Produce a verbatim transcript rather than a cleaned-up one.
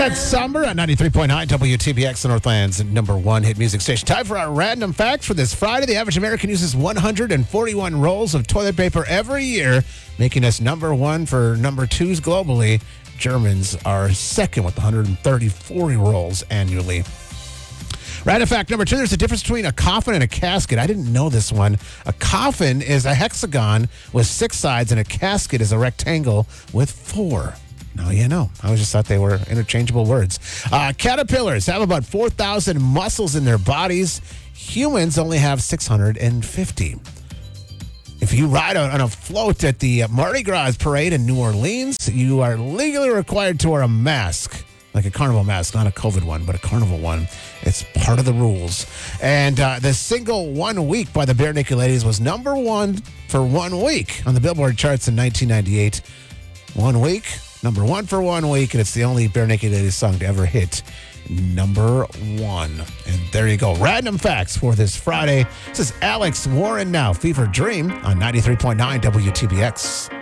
That's Summer at ninety-three point nine W T B X, the Northland's number one hit music station. Time for our random facts for this Friday. The average American uses one hundred forty-one rolls of toilet paper every year, making us number one for number twos globally. Germans are second with one hundred thirty-four rolls annually. Random fact number two, there's a difference between a coffin and a casket. I didn't know this one. A coffin is a hexagon with six sides, and a casket is a rectangle with four. Now you know. I just thought they were interchangeable words. Uh, caterpillars have about four thousand muscles in their bodies. Humans only have six hundred fifty. If you ride on a float at the Mardi Gras parade in New Orleans, you are legally required to wear a mask. Like a carnival mask, not a COVID one, but a carnival one. It's part of the rules. And uh, the single One Week by the Bare Naked Ladies was number one for one week on the Billboard charts in nineteen ninety-eight. One week, number one for one week, and it's the only Bare Naked Ladies song to ever hit number one. And there you go. Random facts for this Friday. This is Alex Warren now. Fever Dream on ninety-three point nine W T B X.